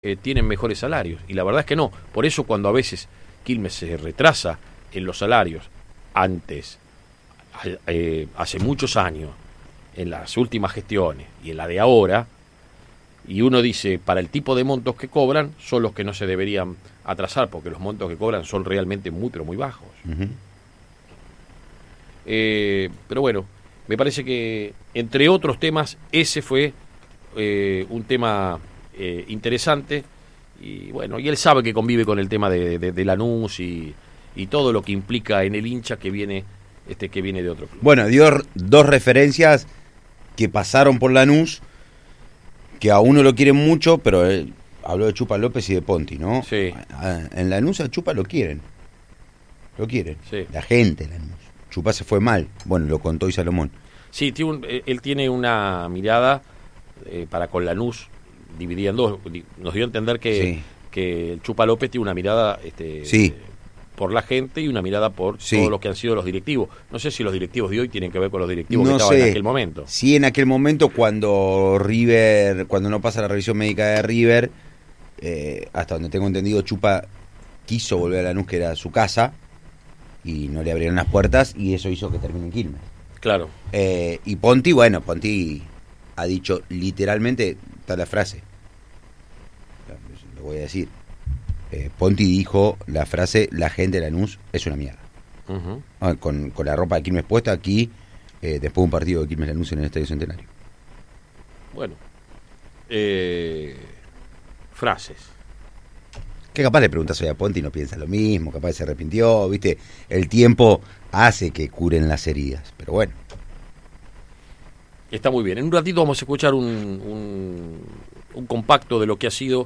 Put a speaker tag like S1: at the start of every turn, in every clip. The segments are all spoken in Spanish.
S1: tienen mejores salarios, y la verdad es que no. Por eso cuando a veces Quilmes se retrasa en los salarios, antes, hace muchos años, en las últimas gestiones y en la de ahora, y uno dice, para el tipo de montos que cobran, son los que no se deberían atrasar, porque los montos que cobran son realmente muy, pero muy bajos.
S2: Uh-huh.
S1: Pero bueno, me parece que, entre otros temas, ese fue un tema interesante, y bueno, y él sabe que convive con el tema de Lanús y todo lo que implica en el hincha que viene de otro club.
S2: Bueno, dio dos referencias que pasaron por Lanús, que a uno lo quieren mucho, pero él habló de Chupa López y de Ponti, ¿no?
S1: Sí.
S2: En Lanús a Chupa lo quieren.
S1: Sí.
S2: La gente de Lanús. Chupa se fue mal. Bueno, lo contó hoy Salomón.
S1: Sí, él tiene una mirada para con Lanús dividida en dos. Nos dio a entender que el Chupa López tiene una mirada por la gente y una mirada por todos los que han sido los directivos. No sé si los directivos de hoy tienen que ver con los directivos que estaban en aquel momento.
S2: Sí, en aquel momento cuando no pasa la revisión médica de River, hasta donde tengo entendido, Chupa quiso volver a Lanús, que era su casa, y no le abrieron las puertas, y eso hizo que termine en Quilmes.
S1: Claro.
S2: Y Ponti ha dicho literalmente, está la frase, lo voy a decir, Ponti dijo la frase: la gente de Lanús es una mierda.
S1: Uh-huh.
S2: Con la ropa de Quilmes puesta aquí, después de un partido de Quilmes Lanús en el Estadio Centenario.
S1: Bueno, frases.
S2: Que capaz le preguntas hoy a Ponti y no piensa lo mismo, capaz se arrepintió, ¿viste? El tiempo hace que curen las heridas, pero bueno.
S1: Está muy bien. En un ratito vamos a escuchar un compacto de lo que ha sido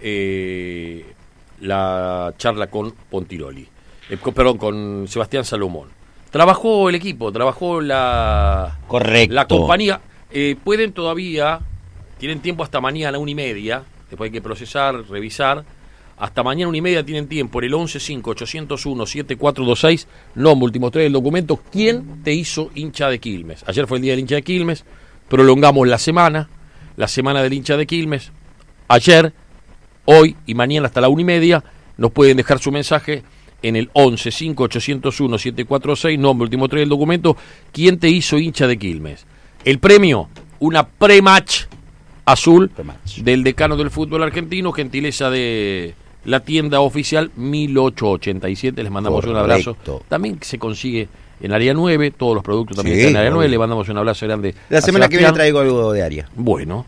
S1: la charla con Pontiroli. Con Sebastián Salomón. Trabajó el equipo, trabajó la compañía. Pueden todavía, tienen tiempo hasta mañana 1:30, después hay que procesar, revisar. Hasta mañana 1:30 tienen tiempo en el 1158017426, nombre, último 3 del documento. ¿Quién te hizo hincha de Quilmes? Ayer fue el día del hincha de Quilmes, prolongamos la semana del hincha de Quilmes. Ayer, hoy y mañana hasta la 1:30 nos pueden dejar su mensaje en el 1158017426, nombre, último 3 del documento. ¿Quién te hizo hincha de Quilmes? El premio, una pre-match azul del decano del fútbol argentino, gentileza de la tienda oficial 1887. Les mandamos un abrazo. También se consigue en Área 9, todos los productos también están en Área 9. Le mandamos un abrazo grande.
S2: La semana que viene traigo algo de Área.
S1: Bueno,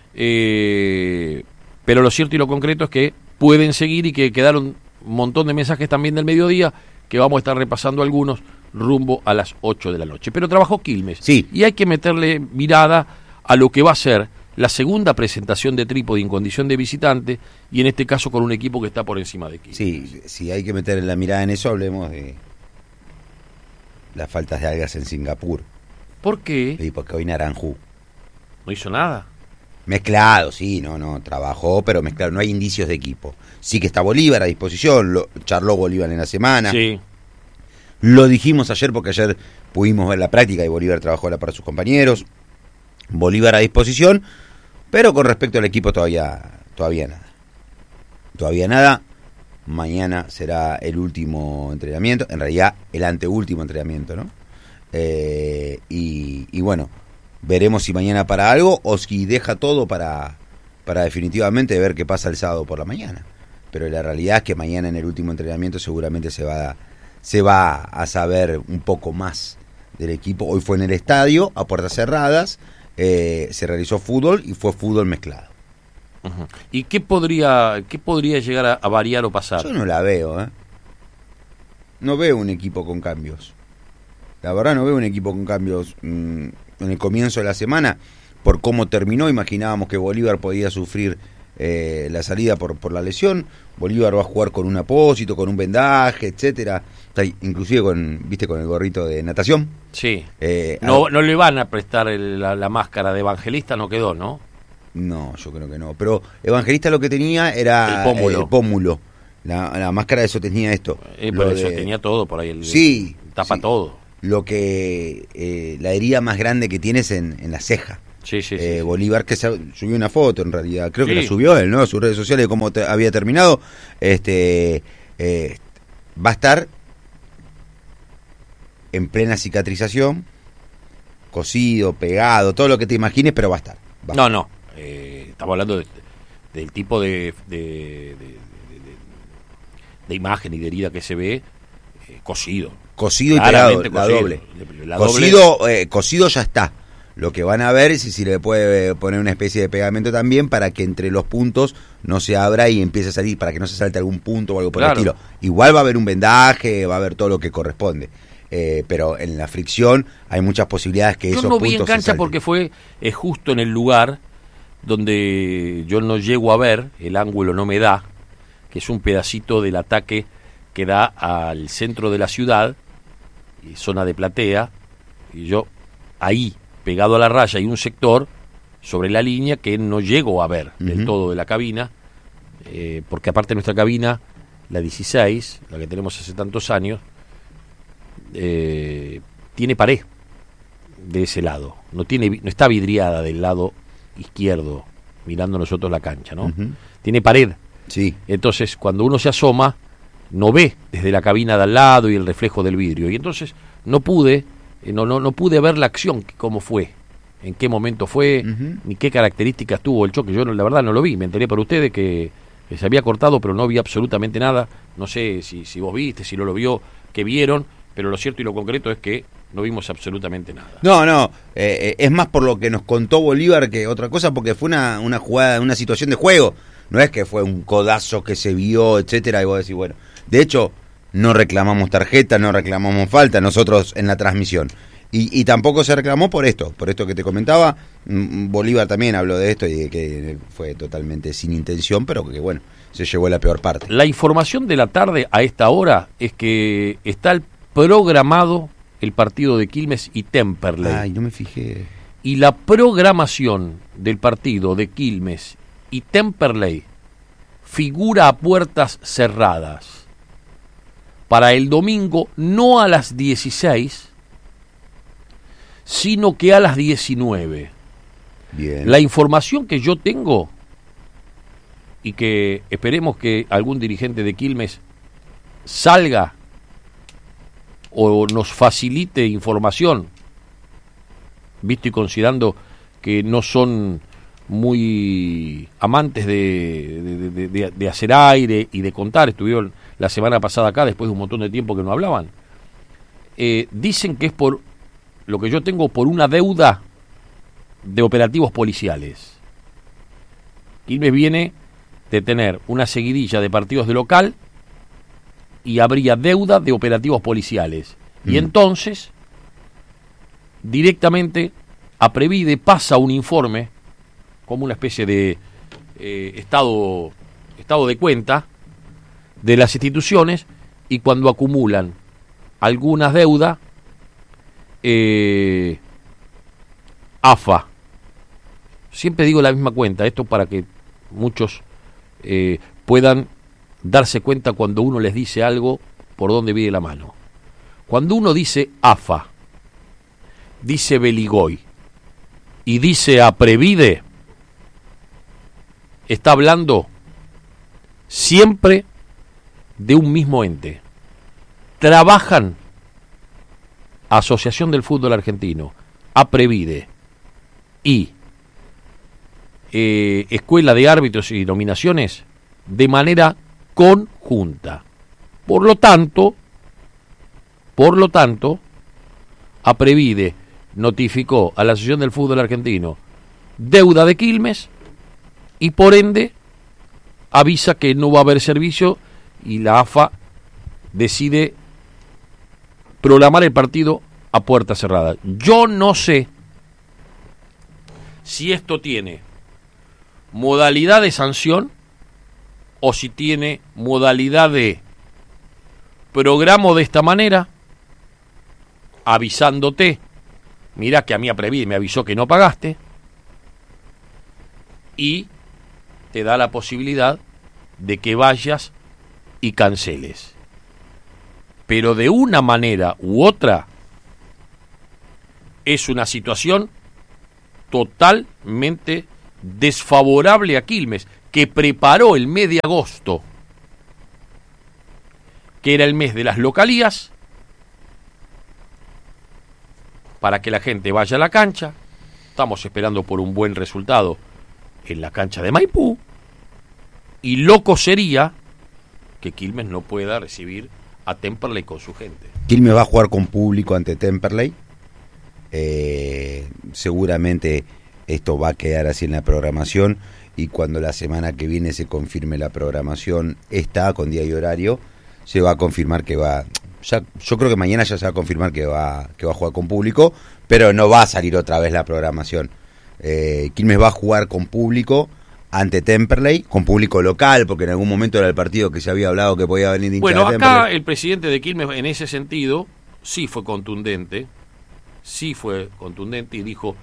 S1: pero lo cierto y lo concreto es que pueden seguir, y que quedaron un montón de mensajes también del mediodía, que vamos a estar repasando algunos rumbo a las 8 de la noche. Pero trabajó Quilmes, y hay que meterle mirada a lo que va a ser la segunda presentación de Trípode en condición de visitante, y en este caso con un equipo que está por encima de Quilmes.
S2: Sí, si hay que meter la mirada en eso, hablemos de las faltas de algas en Singapur.
S1: ¿Por qué?
S2: Sí, porque hoy Naranjú
S1: no hizo nada.
S2: Mezclado, trabajó, pero mezclado, no hay indicios de equipo. Sí que está Bolívar a disposición, charló Bolívar en la semana.
S1: Sí.
S2: Lo dijimos ayer porque ayer pudimos ver la práctica y Bolívar trabajó para sus compañeros. Bolívar a disposición, pero con respecto al equipo todavía nada. Mañana será el último entrenamiento, en realidad el anteúltimo entrenamiento, ¿no? Y bueno, veremos si mañana para algo o si deja todo para definitivamente ver qué pasa el sábado por la mañana. Pero la realidad es que mañana en el último entrenamiento seguramente se va a saber un poco más del equipo. Hoy fue en el estadio, a puertas cerradas. Se realizó fútbol y fue fútbol mezclado.
S1: Uh-huh. ¿Y qué podría llegar a variar o pasar?
S2: Yo no la veo, no veo un equipo con cambios. La verdad no veo un equipo con cambios. En el comienzo de la semana, por cómo terminó, imaginábamos que Bolívar podía sufrir la salida por la lesión. Bolívar va a jugar con un apósito, con un vendaje, etcétera. O sea, inclusive con el gorrito de natación.
S1: Sí. No le van a prestar la máscara de Evangelista, no quedó, ¿no?
S2: No, yo creo que no. Pero Evangelista lo que tenía era el pómulo. La máscara de eso tenía esto.
S1: Pero eso tenía todo por ahí. Tapa todo.
S2: Lo que la herida más grande que tiene es en la ceja.
S1: Sí, sí, sí.
S2: Bolívar, que subió una foto en realidad, creo que
S1: Sí.
S2: la subió él, ¿no? A sus redes sociales de cómo había terminado. Va a estar en plena cicatrización, cosido, pegado, todo lo que te imagines, pero va a estar.
S1: No. Estamos hablando del tipo de imagen y de herida que se ve cosido.
S2: Cosido y pegado,
S1: Claramente
S2: la
S1: cosido.
S2: doble.
S1: La
S2: Cosido, cosido ya está. Lo que van a ver es si le puede poner una especie de pegamento también para que entre los puntos no se abra y empiece a salir, para que no se salte algún punto o algo por
S1: Claro.
S2: el estilo. Igual va a haber un vendaje, va a haber todo lo que corresponde. Pero en la fricción hay muchas posibilidades que
S1: Yo
S2: esos
S1: no
S2: puntos
S1: vi en
S2: se
S1: cancha
S2: salten.
S1: porque fue justo en el lugar donde yo no llego a ver, el ángulo no me da, que es un pedacito del ataque que da al centro de la ciudad, y zona de platea, y yo ahí, pegado a la raya, hay un sector sobre la línea que no llego a ver del todo de la cabina, porque aparte nuestra cabina, la 16, la que tenemos hace tantos años, tiene pared de ese lado, no está vidriada del lado izquierdo, mirando nosotros la cancha, ¿no? Tiene pared.
S2: Sí.
S1: Entonces, cuando uno se asoma, no ve desde la cabina de al lado y el reflejo del vidrio. Y entonces no pude ver la acción, cómo fue, en qué momento fue, ni qué características tuvo el choque. Yo la verdad no lo vi, me enteré por ustedes que se había cortado, pero no vi absolutamente nada. No sé si vos viste, si no lo vio, qué vieron, pero lo cierto y lo concreto es que no vimos absolutamente nada.
S2: No, es más por lo que nos contó Bolívar que otra cosa, porque fue una jugada, una situación de juego. No es que fue un codazo que se vio, etcétera, y vos decís, bueno, de hecho, no reclamamos tarjeta, no reclamamos falta nosotros en la transmisión. Y tampoco se reclamó por esto que te comentaba. Bolívar también habló de esto y de que fue totalmente sin intención, pero que bueno, se llevó la peor parte.
S1: La información de la tarde a esta hora es que está programado el partido de Quilmes y Temperley.
S2: Ay, no me fijé.
S1: Y la programación del partido de Quilmes y Temperley figura a puertas cerradas para el domingo, no a las 16, sino que a las 19.
S2: Bien.
S1: La información que yo tengo, y que esperemos que algún dirigente de Quilmes salga o nos facilite información, visto y considerando que no son muy amantes de hacer aire y de contar. Estuvieron la semana pasada acá después de un montón de tiempo que no hablaban. Dicen que es por lo que yo tengo, por una deuda de operativos policiales. Quilmes viene de tener una seguidilla de partidos de local y habría deuda de operativos policiales. Y entonces, directamente a Previde pasa un informe, como una especie de estado de cuenta de las instituciones, y cuando acumulan algunas deudas, AFA, siempre digo la misma cuenta, esto para que muchos puedan darse cuenta cuando uno les dice algo por dónde viene la mano. Cuando uno dice AFA, dice Beligoy y dice Aprevide, está hablando siempre de un mismo ente. Trabajan Asociación del Fútbol Argentino, Aprevide y Escuela de Árbitros y Nominaciones de manera conjunta. Por lo tanto, Aprevide notificó a la Asociación del Fútbol Argentino deuda de Quilmes y por ende avisa que no va a haber servicio, y la AFA decide programar el partido a puerta cerrada. Yo no sé si esto tiene modalidad de sanción o si tiene modalidad de programo de esta manera, avisándote, mirá que a mí Aprevide me avisó que no pagaste, y te da la posibilidad de que vayas y canceles. Pero de una manera u otra es una situación totalmente desfavorable a Quilmes, que preparó el mes de agosto, que era el mes de las localías, para que la gente vaya a la cancha. Estamos esperando por un buen resultado en la cancha de Maipú, y loco sería que Quilmes no pueda recibir a Temperley con su gente.
S2: Quilmes va a jugar con público ante Temperley. Seguramente esto va a quedar así en la programación, y cuando la semana que viene se confirme la programación con día y horario, se va a confirmar que va. Yo creo que mañana ya se va a confirmar que va a jugar con público, pero no va a salir otra vez la programación. Quilmes va a jugar con público ante Temperley, con público local, porque en algún momento era el partido que se había hablado que podía venir de hinchada de Temperley.
S1: Acá el presidente de Quilmes en ese sentido sí fue contundente y dijo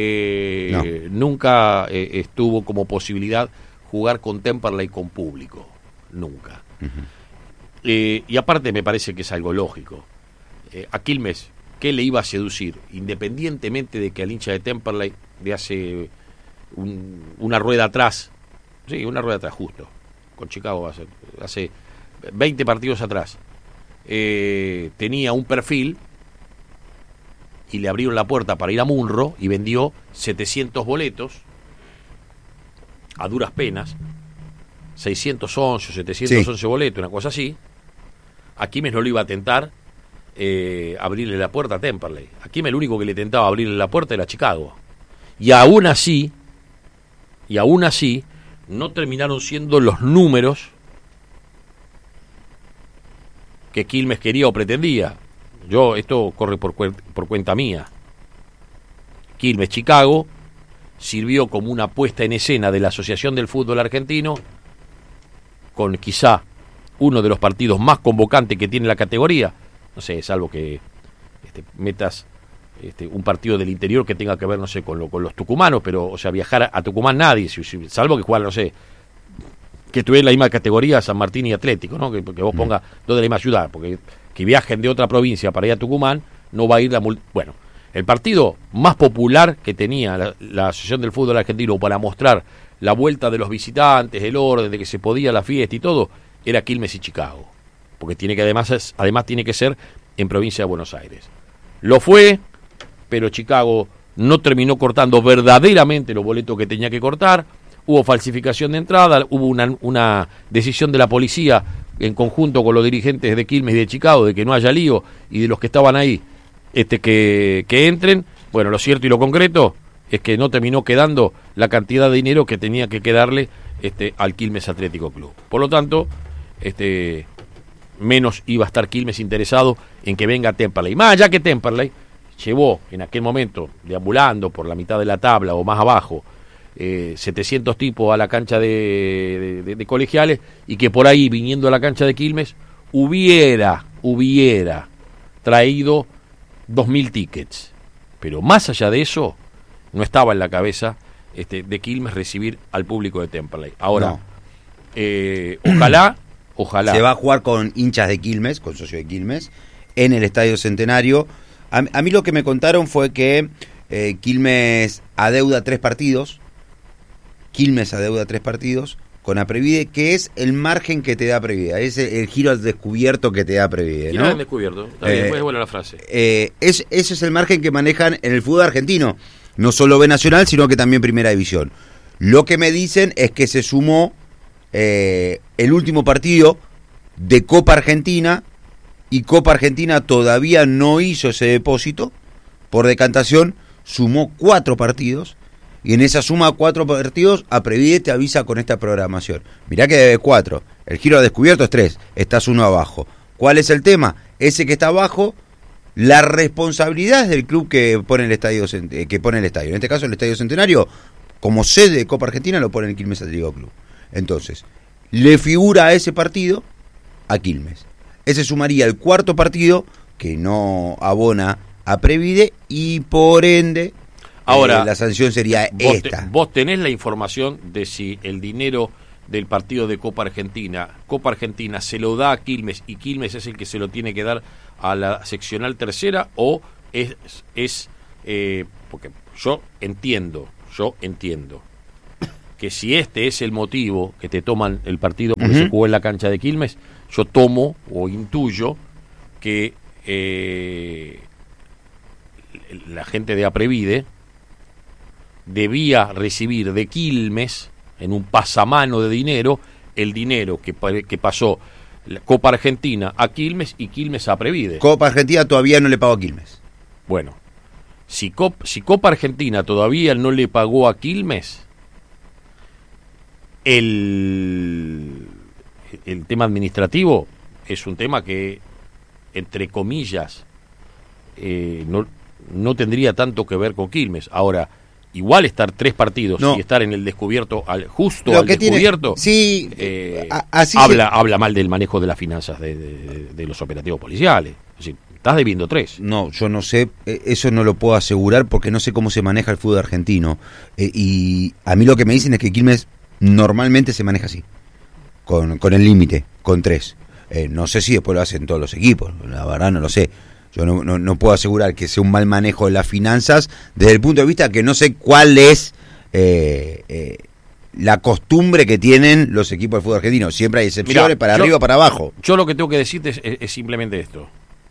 S1: nunca estuvo como posibilidad jugar con Temperley con público, nunca. Y aparte me parece que es algo lógico. A Quilmes, ¿qué le iba a seducir? Independientemente de que al hincha de Temperley le hace una rueda atrás, justo, con Chicago hace 20 partidos atrás, tenía un perfil y le abrieron la puerta para ir a Munro y vendió 700 boletos a duras penas, 611 o 711 boletos, una cosa así. A Quilmes no le iba a tentar abrirle la puerta a Temperley. A Quilmes el único que le tentaba abrirle la puerta era Chicago. Y aún así, no terminaron siendo los números que Quilmes quería o pretendía. Esto corre por cuenta mía. Quilmes-Chicago sirvió como una puesta en escena de la Asociación del Fútbol Argentino, con quizá uno de los partidos más convocantes que tiene la categoría. No sé, salvo que metas un partido del interior que tenga que ver, no sé, con los tucumanos, pero, o sea, viajar a Tucumán nadie, salvo que jugar, no sé, que estuviera en la misma categoría San Martín y Atlético, ¿no? Que vos pongas dos de la misma ciudad, porque que viajen de otra provincia para ir a Tucumán, no va a ir Bueno, el partido más popular que tenía la Asociación del Fútbol Argentino para mostrar la vuelta de los visitantes, el orden, de que se podía la fiesta y todo, era Quilmes y Chicago, porque además tiene que ser en provincia de Buenos Aires. Lo fue, pero Chicago no terminó cortando verdaderamente los boletos que tenía que cortar. Hubo falsificación de entrada, hubo una decisión de la policía en conjunto con los dirigentes de Quilmes y de Chicago de que no haya lío, y de los que estaban ahí que entren. Bueno, lo cierto y lo concreto es que no terminó quedando la cantidad de dinero que tenía que quedarle al Quilmes Atlético Club. Por lo tanto, menos iba a estar Quilmes interesado en que venga Temperley. Más allá que Temperley llevó en aquel momento, deambulando por la mitad de la tabla o más abajo, 700 tipos a la cancha de Colegiales, y que por ahí, viniendo a la cancha de Quilmes, hubiera traído 2.000 tickets. Pero más allá de eso, no estaba en la cabeza de Quilmes recibir al público de Temperley. Ahora, ojalá.
S2: Se va a jugar con hinchas de Quilmes, con socios de Quilmes, en el Estadio Centenario. A mí lo que me contaron fue que Quilmes adeuda 3 partidos. Con Aprevide, que es el margen que te da Aprevide, es el giro al descubierto que te da Aprevide, ¿no?
S1: Giro al descubierto, está bien, es buena la frase.
S2: Ese es el margen que manejan en el fútbol argentino, no solo B Nacional, sino que también Primera División. Lo que me dicen es que se sumó el último partido de Copa Argentina, y Copa Argentina todavía no hizo ese depósito por decantación, sumó 4 partidos, y en esa suma de 4 partidos Aprevide te avisa con esta programación. Mirá que debe 4, el giro a descubierto es 3, estás 1 abajo. ¿Cuál es el tema? Ese que está abajo, la responsabilidad es del club que pone el estadio, en este caso el Estadio Centenario, como sede de Copa Argentina lo pone el Quilmes Atlético Club. Entonces, le figura a ese partido a Quilmes. Ese sumaría el 4.º partido que no abona a Previde, y por ende ahora la sanción sería esta.
S1: Vos tenés la información de si el dinero del partido de Copa Argentina se lo da a Quilmes y Quilmes es el que se lo tiene que dar a la seccional tercera, o es porque yo entiendo que si este es el motivo que te toman el partido porque se jugó en la cancha de Quilmes, yo tomo o intuyo que la gente de Aprevide debía recibir de Quilmes, en un pasamano de dinero, el dinero que pasó la Copa Argentina a Quilmes y Quilmes a Aprevide.
S2: Copa Argentina todavía no le pagó a Quilmes.
S1: Bueno, si Copa Argentina todavía no le pagó a Quilmes, el tema administrativo es un tema que, entre comillas, no tendría tanto que ver con Quilmes. Ahora, igual estar 3 partidos y estar en el descubierto, justo al descubierto,
S2: sí,
S1: habla mal del manejo de las finanzas de los operativos policiales. Es decir, estás debiendo 3.
S2: No, yo no sé, eso no lo puedo asegurar porque no sé cómo se maneja el fútbol argentino. Y a mí lo que me dicen es que Quilmes normalmente se maneja así, con el límite, con 3. No sé si después lo hacen todos los equipos, la verdad no lo sé. Yo no puedo asegurar que sea un mal manejo de las finanzas desde el punto de vista que no sé cuál es la costumbre que tienen los equipos del fútbol argentino. Siempre hay excepciones. Mirá, arriba o para abajo.
S1: Yo lo que tengo que decirte es simplemente esto.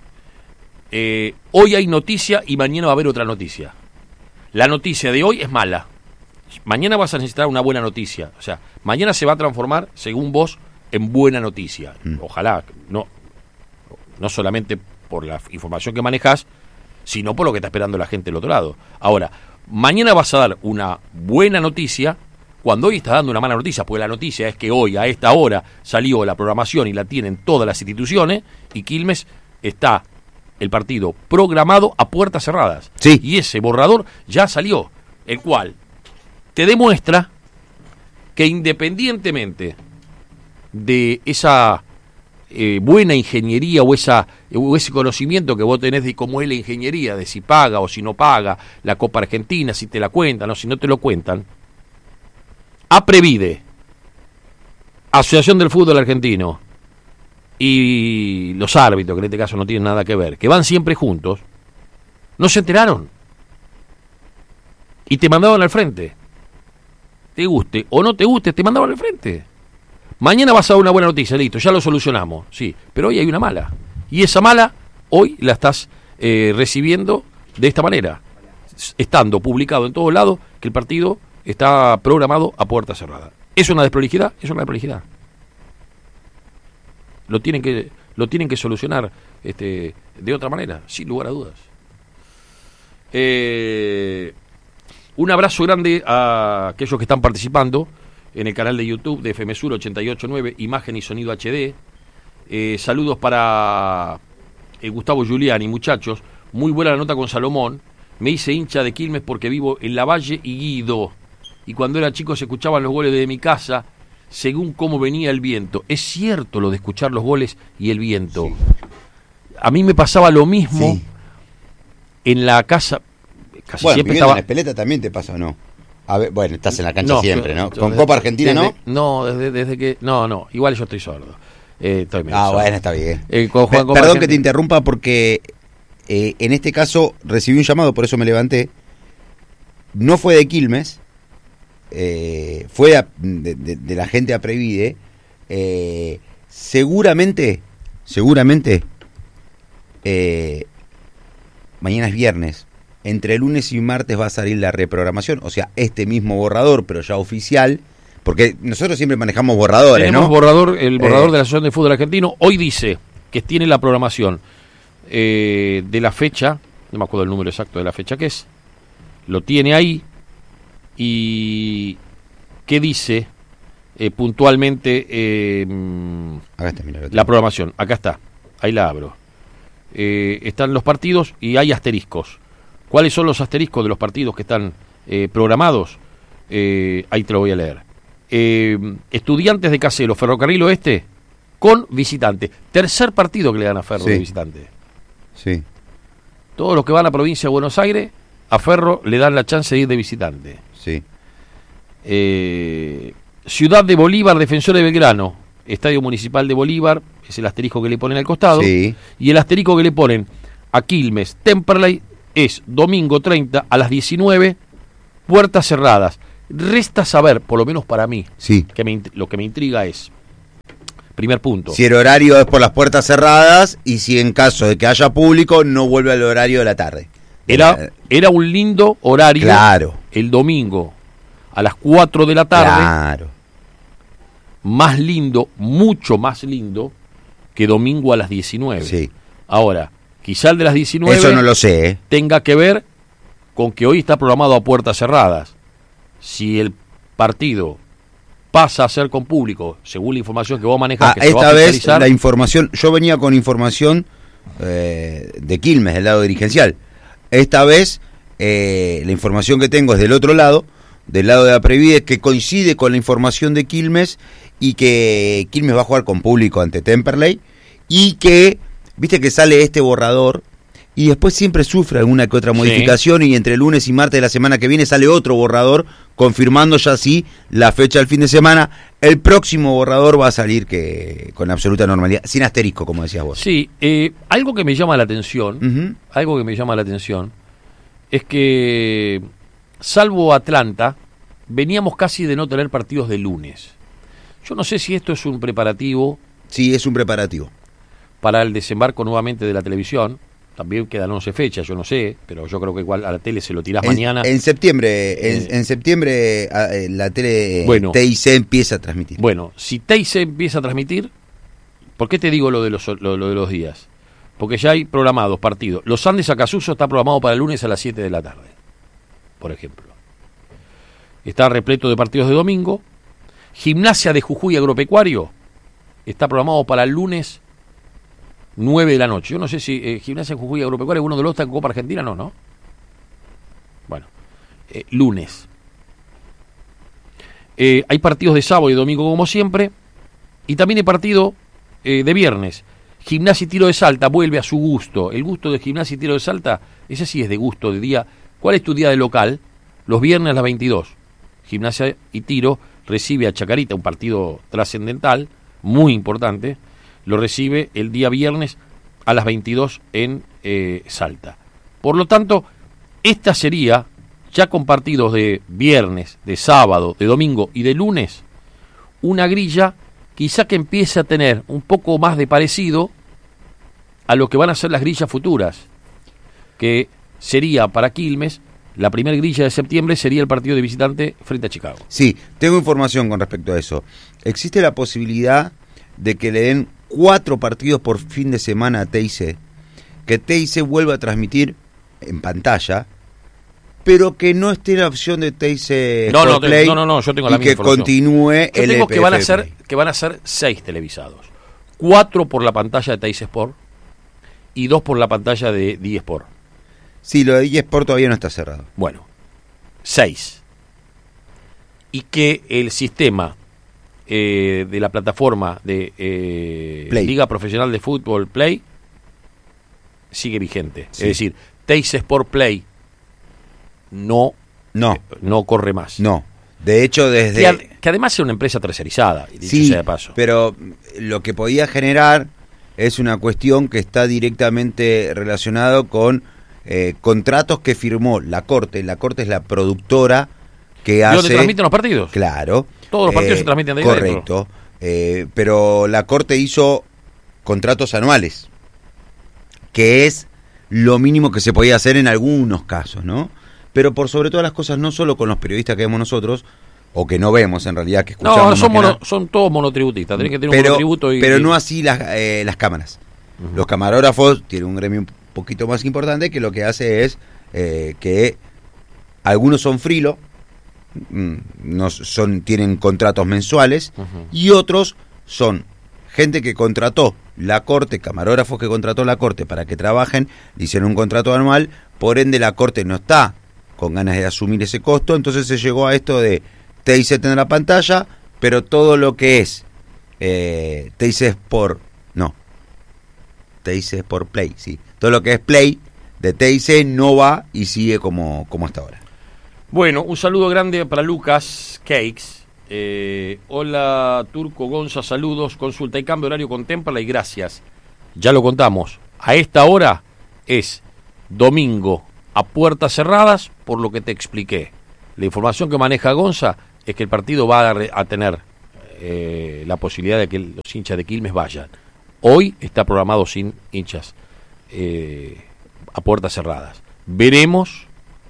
S1: Hoy hay noticia y mañana va a haber otra noticia. La noticia de hoy es mala. Mañana vas a necesitar una buena noticia. O sea, mañana se va a transformar, según vos, en buena noticia. Ojalá, no solamente por la información que manejás, sino por lo que está esperando la gente del otro lado. Ahora, mañana vas a dar una buena noticia cuando hoy estás dando una mala noticia, porque la noticia es que hoy, a esta hora, salió la programación y la tienen todas las instituciones, y Quilmes está el partido programado a puertas cerradas.
S2: Sí.
S1: Y ese borrador ya salió, el cual te demuestra que independientemente de esa buena ingeniería o ese conocimiento que vos tenés de cómo es la ingeniería, de si paga o si no paga la Copa Argentina, si te la cuentan o si no te lo cuentan, Aprevide, Asociación del Fútbol Argentino y los árbitros, que en este caso no tienen nada que ver, que van siempre juntos, no se enteraron y te mandaban al frente. Te guste o no te guste, te mandaban al frente. Mañana vas a dar una buena noticia, listo, ya lo solucionamos, sí, pero hoy hay una mala. Y esa mala, hoy la estás recibiendo de esta manera, estando publicado en todos lados que el partido está programado a puerta cerrada. ¿Es una desprolijidad? Es una desprolijidad. Lo tienen que solucionar de otra manera, sin lugar a dudas. Un abrazo grande a aquellos que están participando en el canal de YouTube de FM Sur 889, Imagen y Sonido HD. Saludos para Gustavo Giuliani, muchachos. Muy buena la nota con Salomón. Me hice hincha de Quilmes porque vivo en Lavalle y Guido. Y cuando era chico se escuchaban los goles de mi casa según cómo venía el viento. Es cierto lo de escuchar los goles y el viento. Sí. A mí me pasaba lo mismo en la casa. Casi
S2: bueno,
S1: siempre
S2: estaba... en la Espeleta también te pasa, ¿o no? A ver, bueno, estás en la cancha siempre, ¿no? ¿Con Copa Argentina no?
S1: Desde que... No, igual yo estoy sordo. Estoy sordo.
S2: Bueno, está bien. Perdón que te interrumpa porque en este caso recibí un llamado, por eso me levanté. No fue de Quilmes, fue de la gente de Aprevide. Seguramente, mañana es viernes. Entre lunes y martes va a salir la reprogramación, o sea, este mismo borrador, pero ya oficial, porque nosotros siempre manejamos borradores,
S1: tenemos
S2: ¿no?
S1: El borrador de la Asociación de Fútbol Argentino. Hoy dice que tiene la programación de la fecha, no me acuerdo el número exacto de la fecha que es, lo tiene ahí, y ¿qué dice puntualmente
S2: acá está, mira,
S1: la programación? Acá está, ahí la abro. Están los partidos y hay asteriscos. ¿Cuáles son los asteriscos de los partidos que están programados? Ahí te lo voy a leer. Estudiantes de Caseros, Ferrocarril Oeste, con visitante. Tercer partido que le dan a Ferro de visitante.
S2: Sí.
S1: Todos los que van a provincia de Buenos Aires, a Ferro le dan la chance de ir de visitante.
S2: Sí.
S1: Ciudad de Bolívar, Defensor de Belgrano, Estadio Municipal de Bolívar, es el asterisco que le ponen al costado.
S2: Sí.
S1: Y el asterisco que le ponen a Quilmes, Temperley, es domingo 30 a las 19, puertas cerradas. Resta saber, por lo menos para mí,
S2: Sí.
S1: lo que me intriga es, primer punto.
S2: Si el horario es por las puertas cerradas y si en caso de que haya público no vuelve al horario de la tarde.
S1: Era un lindo horario,
S2: Claro.
S1: el domingo a las 4 de la tarde,
S2: Claro.
S1: más lindo, mucho más lindo que domingo a las 19.
S2: Sí.
S1: Ahora, quizá el de las 19
S2: Eso no lo sé, ¿eh?
S1: tenga que ver con que hoy está programado a puertas cerradas. Si el partido pasa a ser con público, según la información que vos manejás, que se va
S2: Esta
S1: a
S2: vez
S1: fiscalizar,
S2: la información, yo venía con información de Quilmes, del lado dirigencial. Esta vez la información que tengo es del otro lado, del lado de la Previde, que coincide con la información de Quilmes y que Quilmes va a jugar con público ante Temperley y que, viste que sale este borrador y después siempre sufre alguna que otra modificación y entre lunes y martes de la semana que viene sale otro borrador confirmando ya así la fecha del fin de semana. El próximo borrador va a salir que con absoluta normalidad, sin asterisco, como decías vos.
S1: Sí, algo que me llama la atención, es que, salvo Atlanta, veníamos casi de no tener partidos de lunes. Yo no sé si esto es un preparativo
S2: Sí, es un preparativo.
S1: para el desembarco nuevamente de la televisión. También quedan 11 fechas, yo no sé, pero yo creo que igual a la tele se lo tirás mañana.
S2: En septiembre, en septiembre la tele
S1: Bueno.
S2: TIC empieza a transmitir.
S1: Bueno, si TIC empieza a transmitir, ¿por qué te digo lo de los días? Porque ya hay programados partidos. Los Andes Acasuso está programado para el lunes a las 7 de la tarde, por ejemplo. Está repleto de partidos de domingo. Gimnasia de Jujuy Agropecuario está programado para el lunes 9 de la noche. Yo no sé si Gimnasia de Jujuy Agropecuario, uno de los está en Copa Argentina, no. Bueno, lunes. Hay partidos de sábado y domingo como siempre. Y también hay partido de viernes. Gimnasia y Tiro de Salta vuelve a su gusto. El gusto de Gimnasia y Tiro de Salta, ese sí es de gusto de día. ¿Cuál es tu día de local? Los viernes a las 22. Gimnasia y Tiro recibe a Chacarita, un partido trascendental, muy importante. Lo recibe el día viernes a las 22 en Salta. Por lo tanto, esta sería, ya con partidos de viernes, de sábado, de domingo y de lunes, una grilla quizá que empiece a tener un poco más de parecido a lo que van a ser las grillas futuras, que sería para Quilmes, la primera grilla de septiembre sería el partido de visitante frente a Chicago.
S2: Sí, tengo información con respecto a eso. Existe la posibilidad de que le den 4 partidos por fin de semana a TIC, que TIC vuelva a transmitir en pantalla, pero que no esté la opción de TIC
S1: No,
S2: Play
S1: yo tengo la
S2: y
S1: misma
S2: que
S1: información.
S2: continúe
S1: Yo
S2: el
S1: tengo
S2: EPF
S1: que van a ser 6 televisados. 4 por la pantalla de TIC Sport y 2 por la pantalla de D-Sport.
S2: Sí, lo de eSport todavía no está cerrado.
S1: Bueno, 6. Y que el sistema de la plataforma de Liga Profesional de Fútbol Play sigue vigente.
S2: Sí.
S1: Es decir, TIC Sport Play no corre más.
S2: No. De hecho, desde...
S1: Que además es una empresa tercerizada, dicho
S2: Sí,
S1: sea de paso.
S2: pero lo que podía generar es una cuestión que está directamente relacionado con contratos que firmó la Corte. La Corte es la productora que hace...
S1: ¿Dónde transmiten los partidos?
S2: Claro.
S1: Todos los partidos se transmiten de ahí
S2: correcto. Pero la Corte hizo contratos anuales, que es lo mínimo que se podía hacer en algunos casos, ¿no? Pero por sobre todas las cosas, no solo con los periodistas que vemos nosotros, o que no vemos en realidad, que escuchamos.
S1: No, son todos monotributistas, tenés que tener un monotributo.
S2: Pero no así las cámaras. Uh-huh. Los camarógrafos tienen un gremio un poquito más importante que lo que hace es que algunos son frilo, tienen contratos mensuales, uh-huh, y otros son gente que contrató la Corte, camarógrafos que contrató la Corte para que trabajen, hicieron un contrato anual, por ende la Corte no está con ganas de asumir ese costo, entonces se llegó a esto de TIC en la pantalla, pero todo lo que es TIC Sport Play, sí, todo lo que es Play de TIC no va y sigue como hasta ahora.
S1: Bueno, un saludo grande para Lucas Cakes. Hola Turco Gonza, saludos, consulta y cambio horario con Temperley, gracias. Ya lo contamos, a esta hora es domingo a puertas cerradas, por lo que te expliqué. La información que maneja Gonza es que el partido va a tener la posibilidad de que los hinchas de Quilmes vayan. Hoy está programado sin hinchas a puertas cerradas. Veremos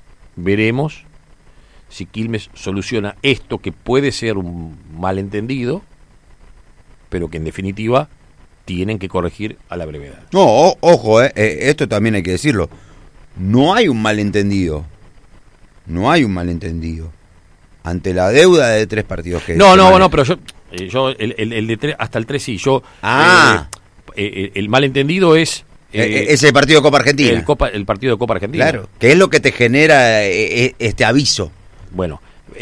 S1: si Quilmes soluciona esto, que puede ser un malentendido, pero que en definitiva tienen que corregir a la brevedad.
S2: No, ojo, esto también hay que decirlo. No hay un malentendido. Ante la deuda de 3 partidos que...
S1: No, pero yo el de 3, hasta el 3 sí. El malentendido es...
S2: ese partido de Copa Argentina.
S1: El partido de Copa Argentina.
S2: Claro, que es lo que te genera este aviso.
S1: Bueno,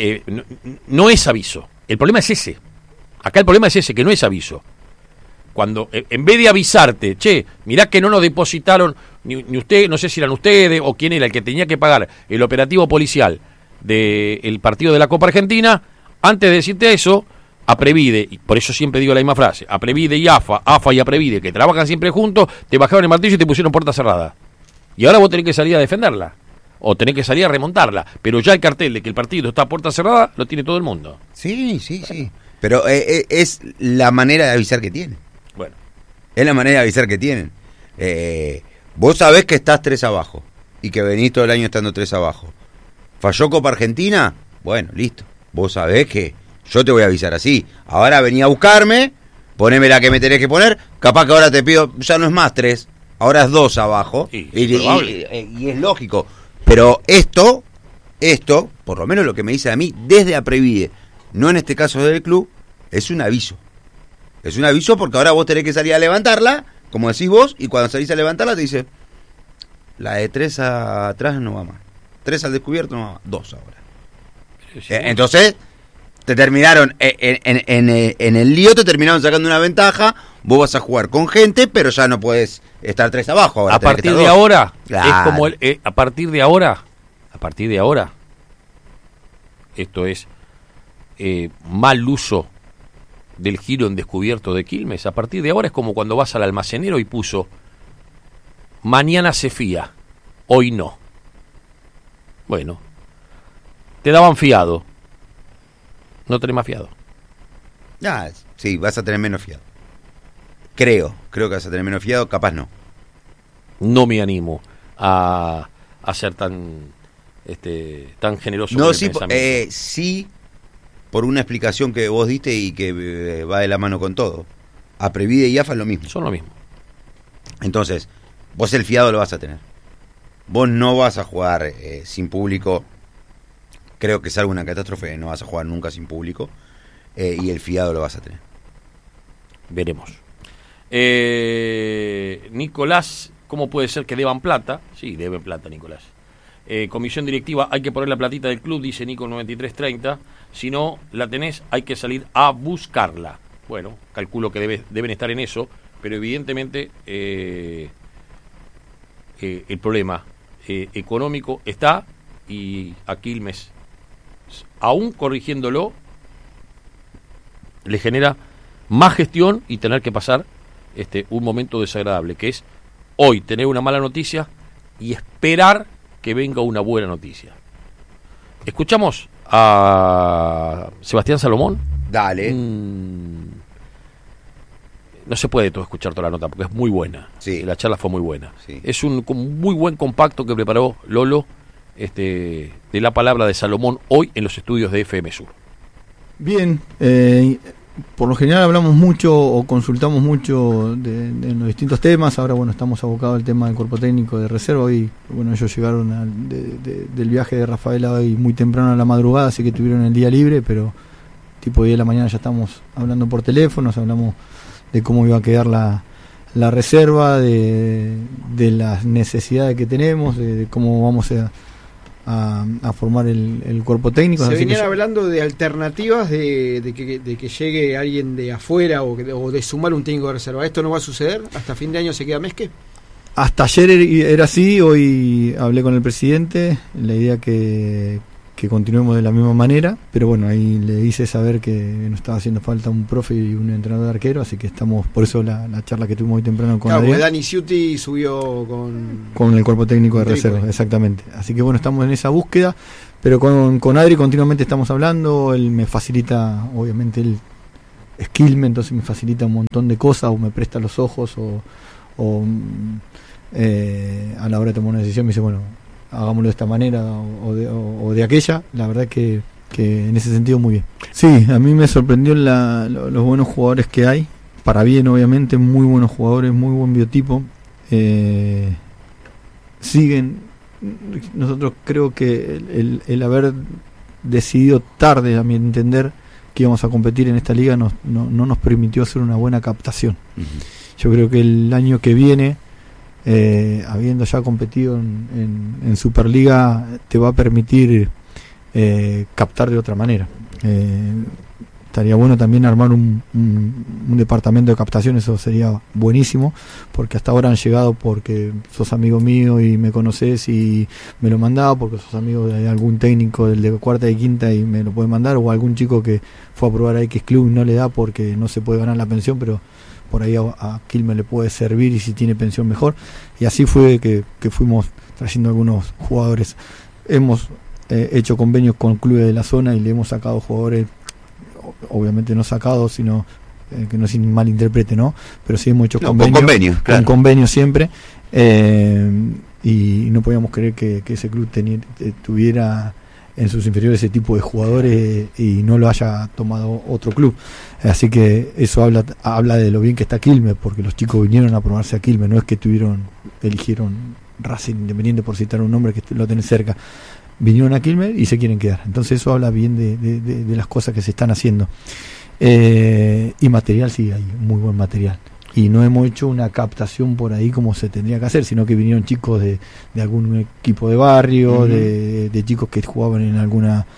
S1: no es aviso. El problema es ese. Acá el problema es ese, que no es aviso. Cuando, en vez de avisarte, mirá que no nos depositaron, ni usted, no sé si eran ustedes o quién era el que tenía que pagar el operativo policial del partido de la Copa Argentina, antes de decirte eso, Aprevide, y por eso siempre digo la misma frase, Aprevide y AFA y Aprevide, que trabajan siempre juntos, te bajaron el martillo y te pusieron puerta cerrada. Y ahora vos tenés que salir a defenderla, o tenés que salir a remontarla, pero ya el cartel de que el partido está a puerta cerrada lo tiene todo el mundo.
S2: Sí. Pero es la manera de avisar que tienen.
S1: Bueno.
S2: Es la manera de avisar que tienen. Vos sabés que estás 3 abajo y que venís todo el año estando 3 abajo. ¿Falló Copa Argentina? Bueno, listo. Vos sabés que yo te voy a avisar así. Ahora vení a buscarme, poneme la que me tenés que poner. Capaz que ahora te pido, ya no es más 3, ahora es 2 abajo.
S1: Sí,
S2: y es lógico. Pero esto, por lo menos lo que me dice a mí, desde Aprevide, no en este caso del club, es un aviso. Es un aviso porque ahora vos tenés que salir a levantarla, como decís vos, y cuando salís a levantarla te dice, la de 3 atrás no va más. 3 al descubierto no va más. 2 ahora. Sí. Entonces, te terminaron, en el lío te terminaron sacando una ventaja, vos vas a jugar con gente, pero ya no podés estar 3 abajo. Ahora
S1: a partir de ahora, claro. Es como a partir de ahora, esto es mal uso del giro en descubierto de Quilmes. A partir de ahora es como cuando vas al almacenero y puso mañana se fía, hoy no. Bueno, te daban fiado, no tenés más fiado.
S2: Sí, vas a tener menos fiado. Creo que vas a tener menos fiado, capaz no.
S1: No me animo a ser tan generoso.
S2: No, sí, por una explicación que vos diste y que va de la mano con todo. Aprevide y AFA es lo mismo.
S1: Son lo mismo.
S2: Entonces, vos el fiado lo vas a tener. Vos no vas a jugar sin público. Creo que salvo una catástrofe, no vas a jugar nunca sin público. Y el fiado lo vas a tener.
S1: Veremos. Nicolás, ¿cómo puede ser que deban plata? Sí, deben plata, Nicolás. Comisión directiva, hay que poner la platita del club, dice Nico 9330. Si no la tenés, hay que salir a buscarla. Bueno, calculo que deben estar en eso, pero evidentemente el problema económico está, y a Quilmes, aún corrigiéndolo, le genera más gestión y tener que pasar un momento desagradable, que es hoy tener una mala noticia y esperar que venga una buena noticia. Escuchamos a Sebastián Salomón.
S2: Dale.
S1: No se puede todo escuchar toda la nota porque es muy buena.
S2: Sí.
S1: La charla fue muy buena.
S2: Sí.
S1: Es un muy buen compacto que preparó Lolo de la palabra de Salomón hoy en los estudios de FM Sur.
S3: Bien, por lo general hablamos mucho o consultamos mucho de los distintos temas. Ahora, bueno, estamos abocados al tema del cuerpo técnico de reserva. Hoy, bueno, ellos llegaron del viaje de Rafaela hoy muy temprano a la madrugada, así que tuvieron el día libre, pero tipo 10 de la mañana ya estamos hablando por teléfono, hablamos de cómo iba a quedar la reserva, de las necesidades que tenemos, de cómo vamos a formar el cuerpo técnico.
S4: Se
S3: así
S4: venían
S3: que
S4: hablando de alternativas de que llegue alguien de afuera o de sumar un técnico de reserva. ¿Esto no va a suceder? ¿Hasta fin de año se queda Mesque?
S3: Hasta ayer era así, hoy hablé con el presidente, la idea que que continuemos de la misma manera, pero bueno, ahí le hice saber que nos estaba haciendo falta un profe y un entrenador de arquero, así que estamos, por eso la charla que tuvimos hoy temprano con Adrián.
S4: Dani Ciuti subió con
S3: el cuerpo técnico de reserva, exactamente. Así que bueno, estamos en esa búsqueda, pero con Adri continuamente estamos hablando, él me facilita, obviamente él es Quilmes, entonces me facilita un montón de cosas, o me presta los ojos, o a la hora de tomar una decisión me dice, bueno, hagámoslo de esta manera o de aquella. La verdad que en ese sentido muy bien. Sí, a mí me sorprendió los buenos jugadores que hay, para bien obviamente, muy buenos jugadores, muy buen biotipo. Siguen, nosotros creo que el haber decidido tarde, a mi entender, que íbamos a competir en esta liga no nos permitió hacer una buena captación. Yo creo que el año que viene, habiendo ya competido en Superliga, te va a permitir captar de otra manera. Estaría bueno también armar un departamento de captación, eso sería buenísimo, porque hasta ahora han llegado porque sos amigo mío y me conoces y me lo mandaba, porque sos amigo de algún técnico del de cuarta y quinta y me lo puede mandar, o algún chico que fue a probar a X Club y no le da porque no se puede ganar la pensión, pero por ahí a Quilmes le puede servir y si tiene pensión mejor. Y así fue que fuimos trayendo algunos jugadores. Hemos hecho convenios con clubes de la zona y le hemos sacado jugadores, obviamente no sacados, sino que no se malinterprete, ¿no? Pero sí hemos hecho convenios, claro. Con convenios siempre, y no podíamos creer que ese club tuviera en sus inferiores ese tipo de jugadores y no lo haya tomado otro club. Así que eso habla de lo bien que está Quilmes, porque los chicos vinieron a probarse a Quilmes, no es que eligieron Racing Independiente, por citar un nombre que lo tenés cerca. Vinieron a Quilmes y se quieren quedar. Entonces eso habla bien de las cosas que se están haciendo. Y material, sí, hay muy buen material. Y no hemos hecho una captación por ahí como se tendría que hacer, sino que vinieron chicos de algún equipo de barrio, de chicos que jugaban en alguna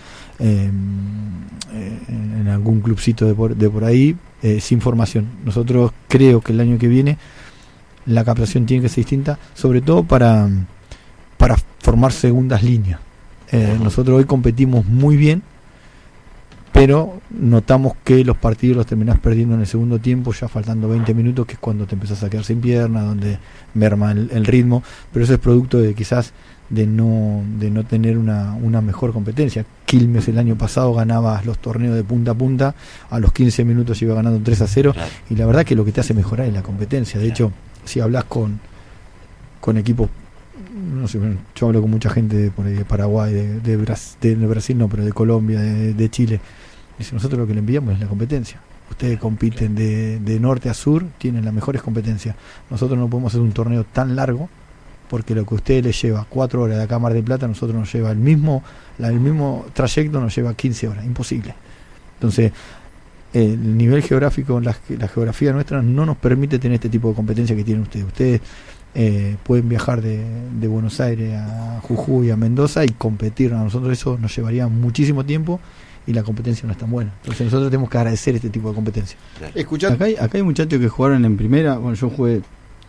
S3: en algún clubcito de por ahí, sin formación. Nosotros creo que el año que viene la captación tiene que ser distinta, sobre todo para formar segundas líneas. Nosotros hoy competimos muy bien, pero notamos que los partidos los terminás perdiendo en el segundo tiempo, ya faltando 20 minutos, que es cuando te empezás a quedar sin pierna, donde merma el ritmo, pero eso es producto de quizás de no tener una mejor competencia. Quilmes el año pasado ganaba los torneos de punta a punta, a los 15 minutos iba ganando 3-0, claro. Y la verdad que lo que te hace mejorar es la competencia. De hecho, si hablas con equipos, no sé, yo hablo con mucha gente de Paraguay, de Brasil no, pero de Colombia, de Chile. Dice, nosotros lo que le enviamos es la competencia. Ustedes compiten de norte a sur, tienen las mejores competencias. Nosotros no podemos hacer un torneo tan largo, porque lo que a ustedes les lleva 4 horas de acá a Mar del Plata, a nosotros nos lleva el mismo trayecto, nos lleva 15 horas, imposible. Entonces, el nivel geográfico, la geografía nuestra no nos permite tener este tipo de competencia que tienen ustedes. Ustedes pueden viajar de Buenos Aires a Jujuy, a Mendoza y competir. A nosotros eso nos llevaría muchísimo tiempo y la competencia no es tan buena. Entonces nosotros tenemos que agradecer este tipo de competencia. Acá hay muchachos que jugaron en primera. Bueno, yo jugué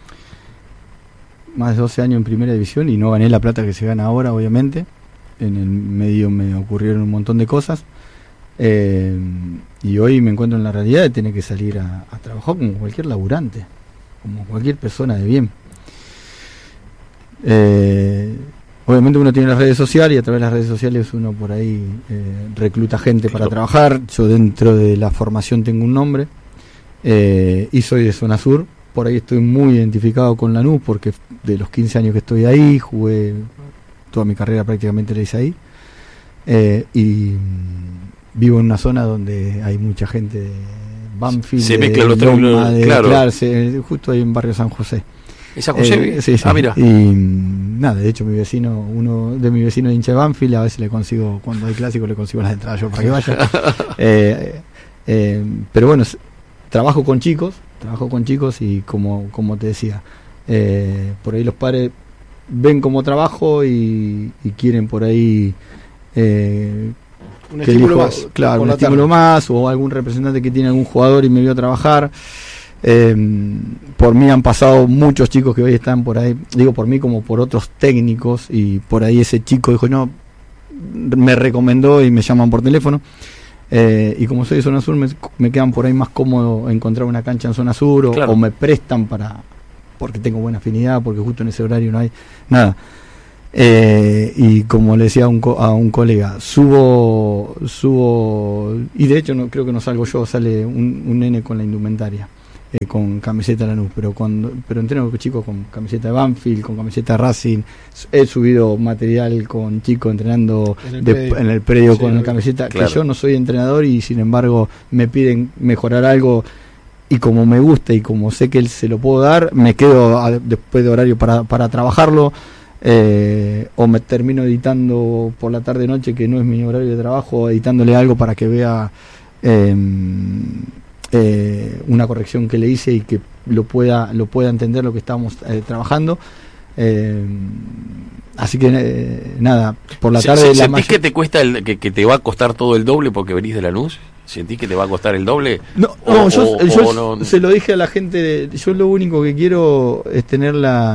S3: más de 12 años en primera división y no gané la plata que se gana ahora, obviamente. En el medio me ocurrieron un montón de cosas, y hoy me encuentro en la realidad de tener que salir a trabajar como cualquier laburante, como cualquier persona de bien. Obviamente uno tiene las redes sociales y a través de las redes sociales uno por ahí recluta gente para trabajar. Yo dentro de la formación tengo un nombre, y soy de zona sur. Por ahí estoy muy identificado con Lanús porque de los 15 años que estoy ahí, jugué toda mi carrera prácticamente la hice ahí, y vivo en una zona donde hay mucha gente de Banfield,
S1: se mezclan los
S3: Loma,
S1: claro.
S3: Justo ahí en barrio San José.
S1: ¿Es San José?
S3: Sí.
S1: Ah, mira.
S3: Y nada, de hecho uno de mis vecinos de hincha de Banfield, a veces le consigo, cuando hay clásico le consigo las entradas yo para que vaya. Pero bueno, trabajo con chicos y como te decía, por ahí los padres ven como trabajo y quieren por ahí
S4: un estímulo más.
S3: Claro, un estímulo más, o algún representante que tiene algún jugador y me vio trabajar. Por mí han pasado muchos chicos que hoy están por ahí, digo por mí como por otros técnicos, y por ahí ese chico dijo, no, me recomendó y me llaman por teléfono. Y como soy de zona sur, me quedan por ahí más cómodo encontrar una cancha en zona sur o me prestan porque tengo buena afinidad, porque justo en ese horario no hay nada. Y como le decía a un colega, subo y de hecho creo que no salgo yo, sale un nene con la indumentaria, con camiseta de Lanús, pero entreno con chicos con camiseta de Banfield, con camiseta de Racing. He subido material con chicos entrenando en el predio con la camiseta, que yo no soy entrenador y sin embargo me piden mejorar algo, y como me gusta y como sé que él se lo puedo dar, me quedo después de horario para trabajarlo. O me termino editando por la tarde noche, que no es mi horario de trabajo, editándole algo para que vea una corrección que le hice y que lo pueda entender lo que estamos trabajando. Así que nada, por la tarde
S1: ¿Sentís que te cuesta que te va a costar todo el doble porque venís de Lanús? ¿Sentís que te va a costar el doble?
S3: No, yo se lo dije a la gente, yo lo único que quiero es tener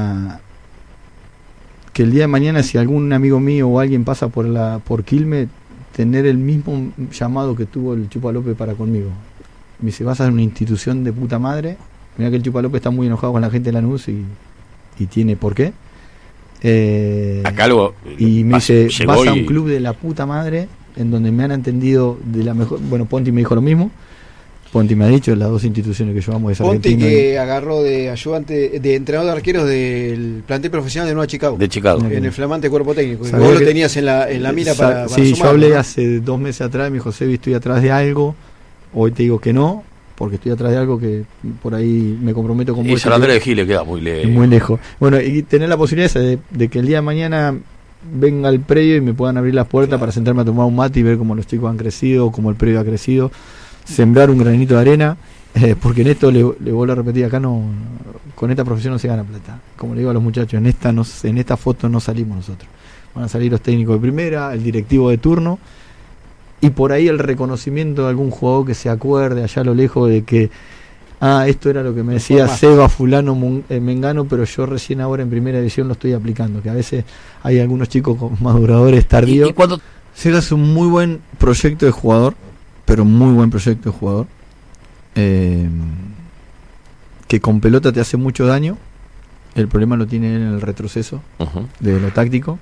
S3: que el día de mañana, si algún amigo mío o alguien pasa por Quilmes, tener el mismo llamado que tuvo el Chupa López para conmigo. Me dice, vas a ser una institución de puta madre. Mira que el Chupa López está muy enojado con la gente de Lanús y tiene por qué.
S1: Acá
S3: y me dice, vas a un club de la puta madre en donde me han entendido de la mejor. Bueno, Ponti me dijo lo mismo. Ponti me ha dicho, las dos instituciones que llevamos es Argentina.
S4: Ponti que agarró de ayudante, de entrenador de arqueros del plantel profesional de Nueva Chicago.
S1: De Chicago.
S4: En el flamante cuerpo técnico. Vos lo tenías en la mira para
S3: sí,
S4: sumarlo,
S3: yo hablé
S4: ¿no?
S3: hace 2 meses atrás, me dijo, Sebi, estoy atrás de algo. Hoy te digo que no, porque estoy atrás de algo que por ahí me comprometo con vos.
S1: Y San Andrés de Giles queda muy lejos.
S3: Muy lejos. Bueno, y tener la posibilidad esa de que el día de mañana venga al predio y me puedan abrir las puertas para sentarme a tomar un mate y ver cómo los chicos han crecido, cómo el predio ha crecido, sembrar un granito de arena. Porque en esto le vuelvo a repetir, acá no, con esta profesión no se gana plata. Como le digo a los muchachos, en esta foto no salimos nosotros. Van a salir los técnicos de primera, el directivo de turno, y por ahí el reconocimiento de algún jugador que se acuerde allá a lo lejos de que esto era lo que me decía Seba fulano Mengano, pero yo recién ahora en primera división lo estoy aplicando, que a veces hay algunos chicos con maduradores tardíos.
S1: ¿Y cuando
S3: Seba es un muy buen proyecto de jugador, pero muy buen proyecto de jugador. Que con pelota te hace mucho daño. El problema lo tiene él en el retroceso de lo táctico.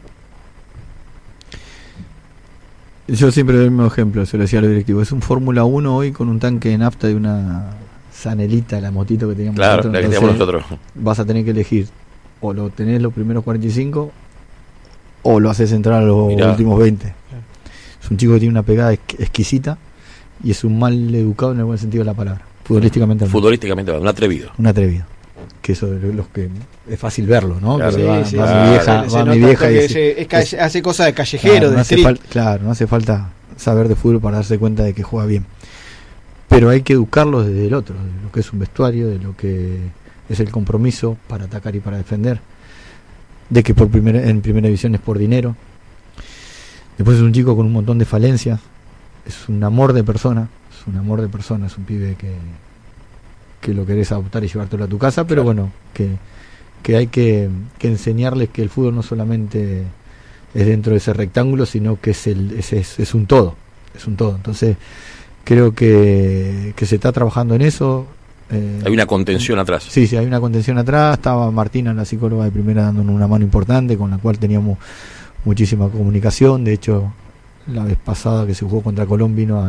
S3: Yo siempre doy el mismo ejemplo, se lo decía a los directivos. Es un Fórmula 1 hoy con un tanque de nafta de una Sanelita, la motito que teníamos
S1: nosotros. Claro, la que teníamos nosotros.
S3: Vas a tener que elegir, o lo tenés los primeros 45 o lo haces entrar a los últimos 20. Es un chico que tiene una pegada exquisita y es un mal educado en el buen sentido de la palabra. Futbolísticamente
S1: un atrevido.
S3: Un atrevido. Que eso de los que es fácil verlo, ¿no?
S1: Claro,
S3: va mi vieja y
S4: hace cosas de callejero,
S3: claro, no hace falta saber de fútbol para darse cuenta de que juega bien. Pero hay que educarlos desde el otro, de lo que es un vestuario, de lo que es el compromiso para atacar y para defender, de que en primera división es por dinero. Después es un chico con un montón de falencias. Es un amor de persona, es un pibe que lo querés adoptar y llevártelo a tu casa, pero bueno, que hay que enseñarles que el fútbol no solamente es dentro de ese rectángulo, sino que es un todo, entonces creo que se está trabajando en eso.
S1: Hay una contención atrás.
S3: Sí, hay una contención atrás. Estaba Martina, la psicóloga de primera, dándonos una mano importante, con la cual teníamos muchísima comunicación. De hecho, la vez pasada que se jugó contra Colón vino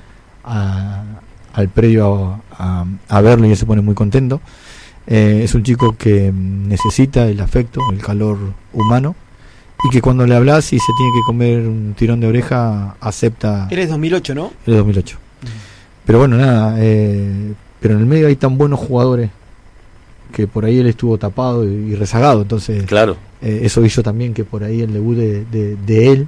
S3: al predio a verlo y él se pone muy contento. Es un chico que necesita el afecto, el calor humano, y que cuando le hablas y se tiene que comer un tirón de oreja, acepta.
S4: Él es 2008, ¿no?
S3: Él es 2008. Pero bueno, nada, pero en el medio hay tan buenos jugadores que por ahí él estuvo tapado y rezagado, entonces
S1: claro.
S3: Eso hizo también que por ahí el debut de él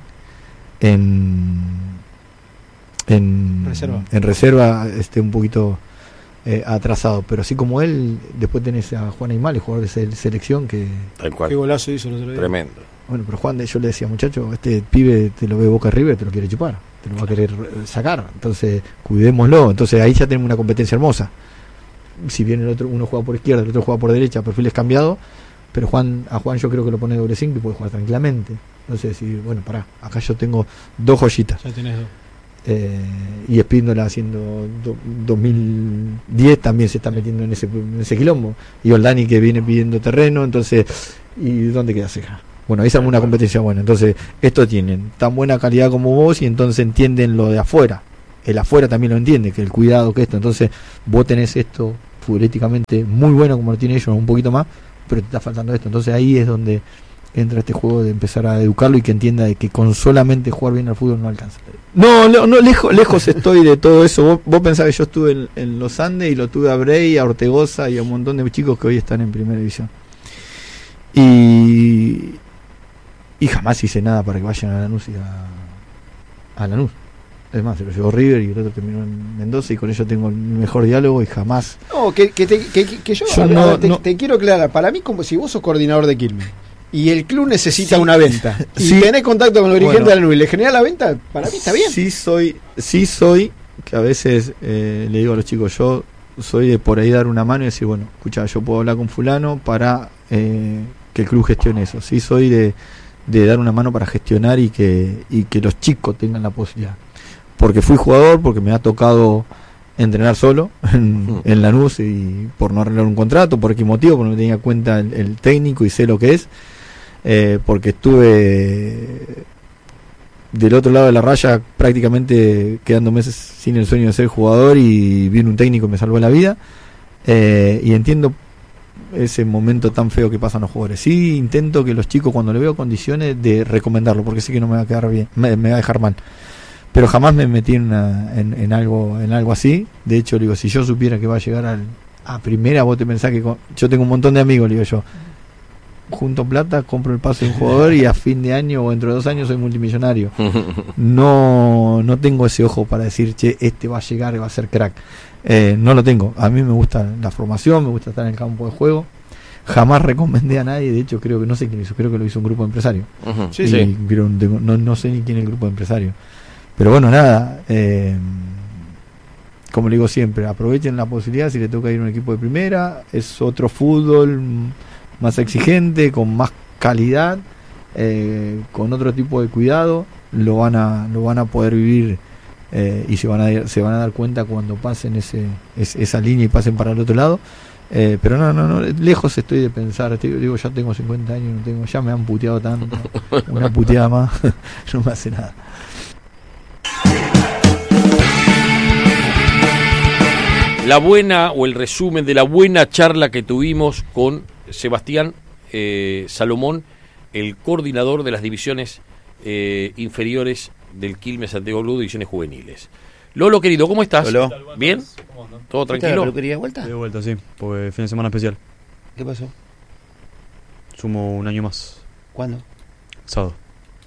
S3: en reserva esté un poquito atrasado, pero así como él, después tenés a Juan Aymar, el jugador de selección, que
S4: qué golazo hizo el otro día.
S1: Tremendo.
S3: Bueno, pero Juan, yo le decía, muchacho, este pibe te lo ve Boca River, te lo quiere chupar, te lo va a querer sacar, entonces cuidémoslo. Entonces ahí ya tenemos una competencia hermosa. Si bien el otro, uno juega por izquierda, el otro juega por derecha, perfiles cambiados, pero a Juan yo creo que lo pone doble 5 y puede jugar tranquilamente. Entonces decir, bueno, pará, acá yo tengo 2 joyitas.
S5: Ya tenés 2.
S3: Y Espíndola haciendo 2010 también se está metiendo en ese quilombo. Y Oldani que viene pidiendo terreno, entonces, ¿y dónde queda Ceja? Bueno, ahí se arma una competencia buena. Entonces, estos tienen tan buena calidad como vos y entonces entienden lo de afuera. El afuera también lo entiende, que el cuidado que esto. Entonces, vos tenés esto futbolísticamente muy bueno como lo tiene ellos, un poquito más, pero te está faltando esto. Entonces ahí es donde entra este juego de empezar a educarlo y que entienda de que con solamente jugar bien al fútbol no alcanza. No, lejos estoy de todo eso. Vos pensás que yo estuve en los Andes y lo tuve a Bray, a Ortegoza y a un montón de chicos que hoy están en primera división. Y jamás hice nada para que vayan a Lanús y a Lanús. Es más, se lo llevó River y el otro terminó en Mendoza y con ellos tengo el mejor diálogo y jamás...
S4: No, que yo te quiero aclarar. Para mí, como si vos sos coordinador de Quilmes y el club necesita una venta y tenés contacto con los dirigentes de Lanús y le genera la venta, para mí está bien.
S3: Sí soy, que a veces le digo a los chicos, yo soy de por ahí dar una mano y decir, bueno, escucha, yo puedo hablar con fulano para que el club gestione eso. Sí soy de dar una mano para gestionar y que los chicos tengan la posibilidad. Porque fui jugador, porque me ha tocado entrenar solo en Lanús y por no arreglar un contrato, por qué motivo, porque no tenía cuenta el técnico y sé lo que es, porque estuve del otro lado de la raya prácticamente quedando meses sin el sueño de ser jugador y vino un técnico y me salvó la vida, y entiendo ese momento tan feo que pasan los jugadores. Sí intento que los chicos, cuando le veo condiciones, de recomendarlo, porque sé que no me va a quedar bien, me va a dejar mal. Pero jamás me metí en algo así. De hecho, le digo, si yo supiera que va a llegar a primera, vos te pensás que yo tengo un montón de amigos, le digo yo, junto plata, compro el pase de un jugador y a fin de año o dentro de 2 años soy multimillonario. No tengo ese ojo para decir, che, este va a llegar y va a ser crack. No lo tengo. A mí me gusta la formación, me gusta estar en el campo de juego. Jamás recomendé a nadie, de hecho creo que no sé quién hizo, creo que lo hizo un grupo de empresarios.
S1: Sí.
S3: Pero no sé ni quién es el grupo de empresarios. Pero bueno, nada, como le digo siempre, aprovechen la posibilidad. Si le toca ir a un equipo de primera, es otro fútbol más exigente, con más calidad, con otro tipo de cuidado, lo van a poder vivir, y se van a dar cuenta cuando pasen esa línea y pasen para el otro lado. Pero no, lejos estoy de pensar, digo, ya tengo 50 años, ya me han puteado tanto, una puteada más no me hace nada.
S1: La buena o el resumen de la buena charla que tuvimos con Sebastián Salomón, el coordinador de las divisiones inferiores del Quilmes Santiago Blue, divisiones juveniles. Lolo, querido, ¿cómo estás?
S2: Lolo.
S1: ¿Bien? ¿Todo tranquilo?
S2: ¿La peluquería de vuelta?
S5: Estoy de vuelta, sí, porque fin de semana especial.
S2: ¿Qué pasó?
S5: Sumo un año más.
S2: ¿Cuándo?
S5: Sábado.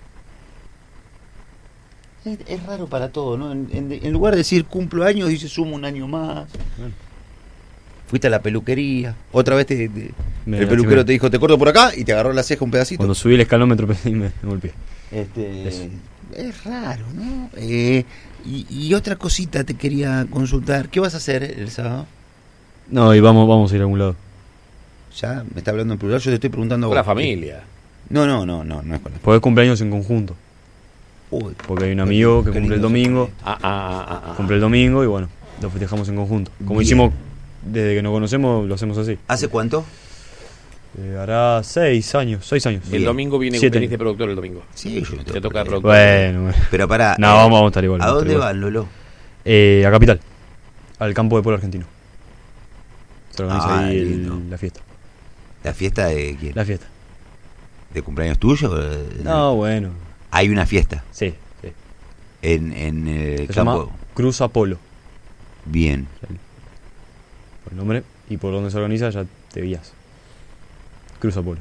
S2: Es raro para todo, ¿no? En lugar de decir cumplo años, dice sumo un año más.
S5: Bueno.
S2: Fuiste a la peluquería. Otra vez el
S5: Me
S2: peluquero
S5: lastimé.
S2: te dijo, te corto por acá, y te agarró la ceja un pedacito.
S5: Cuando subí el escalón me tropecé y me golpeé.
S2: Eso.
S5: Eso.
S2: Es raro, ¿no? Y otra cosita te quería consultar. ¿Qué vas a hacer el sábado?
S5: No, y vamos a ir a algún lado.
S2: Ya me está hablando en plural, yo te estoy preguntando a
S1: Con
S2: vos.
S1: la familia.
S2: No es con la familia.
S5: Porque cumpleaños en conjunto.
S2: Uy,
S5: Porque hay un amigo que
S2: qué
S5: cumple el
S2: lindo
S5: domingo.
S2: eso.
S5: Cumple el domingo y bueno, lo festejamos en conjunto. Como
S2: Bien.
S5: hicimos desde que nos conocemos, lo hacemos así.
S2: ¿Hace cuánto?
S5: Hará 6 años.
S1: El
S2: Bien.
S1: domingo viene
S5: 7
S1: venís de productor el domingo.
S2: Sí, yo no
S1: Te toca
S2: problema.
S1: productor.
S5: Bueno.
S2: Pero pará.
S5: No, vamos a estar igual.
S2: ¿A
S5: vamos a
S2: dónde
S5: estar
S2: van, Lolo?
S5: igual. A Capital. Al campo de polo argentino. Se organiza ahí
S2: lindo.
S5: la fiesta.
S2: ¿La fiesta de quién?
S5: La fiesta.
S2: ¿De cumpleaños tuyo?
S5: No, bueno.
S2: Hay una fiesta
S5: Sí.
S2: en el
S5: Se
S2: campo.
S5: llama Cruz Apolo.
S2: Bien.
S5: Por el nombre y por donde se organiza ya te guías. Cruz Apolo.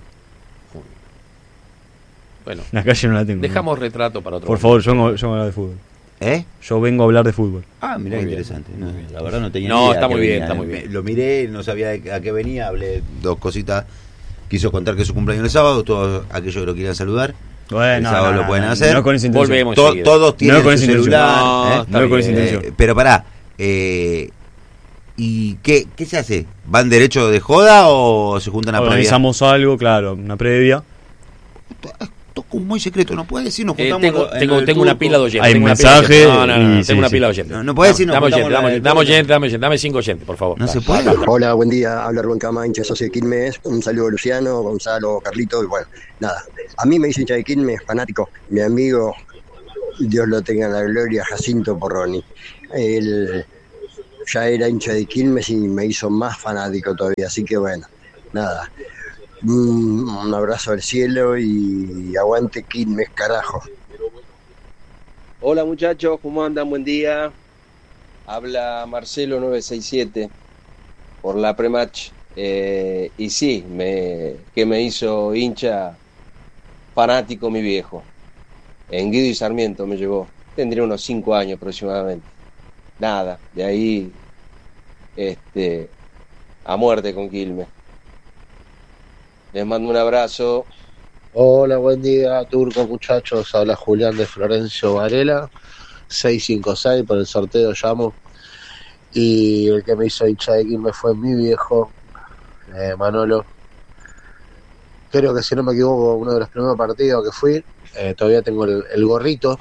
S1: Bueno,
S5: La calle no la tengo.
S1: dejamos retrato para otro
S5: Por
S1: momento.
S5: favor, yo vengo a hablar de fútbol.
S2: ¿Eh?
S5: Yo vengo a hablar de fútbol.
S2: Ah, mirá,
S1: Muy
S2: qué
S1: bien.
S2: interesante. No, la verdad no tenía
S1: No,
S2: ni idea
S1: está
S2: a qué
S1: muy bien,
S2: venía.
S1: está muy bien.
S2: Lo miré, no sabía a qué venía, hablé 2 cositas. Quiso contar que es su cumpleaños el sábado, todos aquellos que lo quieran saludar.
S5: Bueno,
S2: El sábado lo pueden hacer.
S5: No con esa intención.
S1: Volvemos.
S2: To-
S1: enseguida.
S2: todos tienen
S5: No con
S2: su
S5: esa intención.
S2: celular.
S1: No,
S2: ¿eh?
S1: está
S5: No con
S1: bien.
S5: esa intención.
S2: Pero pará, ¿Y qué se hace? ¿Van derecho de joda o se juntan a previa?
S5: Organizamos algo, claro, una previa.
S2: Esto es muy secreto, no puedes decir, nos juntamos.
S1: Tengo una pila de oyentes.
S5: Hay mensaje.
S1: Tengo una pila de oyentes.
S2: No puedes decir,
S1: dame 5 oyentes, por favor.
S2: No se puede.
S6: Hola, buen día. Habla Rubén Cama, hincha de Socio de Quilmes. Un saludo a Luciano, Gonzalo, Carlito. Y bueno, nada. A mí me dice hincha de Quilmes, fanático. Mi amigo, Dios lo tenga en la gloria, Jacinto Porroni. Él ya era hincha de Quilmes y me hizo más fanático todavía. Así que bueno, nada. Un abrazo al cielo y aguante Quilmes, carajo.
S7: Hola muchachos, ¿cómo andan? Buen día. Habla Marcelo 967 por la prematch. Y sí, que me hizo hincha fanático mi viejo. En Guido y Sarmiento me llevó. Tendría unos 5 años aproximadamente. Nada, de ahí a muerte con Quilmes. Les mando un abrazo.
S8: Hola, buen día, Turco, muchachos. Habla Julián de Florencio Varela, 656, por el sorteo llamo. Y el que me hizo hincha de Quilmes fue mi viejo, Manolo. Creo que si no me equivoco, uno de los primeros partidos que fui, todavía tengo el gorrito.